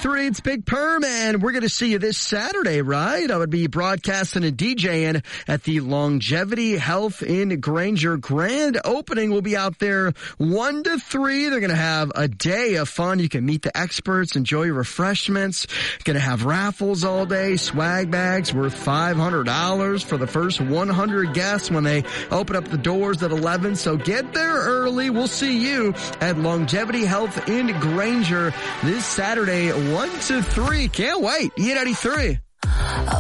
93, it's Big Perm, and we're going to see you this Saturday, right? I would be broadcasting and DJing at the Longevity Health in Granger. Grand opening will be out there 1 to 3. They're going to have a day of fun. You can meet the experts, enjoy your refreshments. Going to have raffles all day, swag bags worth $500 for the first 100 guests when they open up the doors at 11. So get there early. We'll see you at Longevity Health in Granger this Saturday, 1 to 3. Can't wait. E93.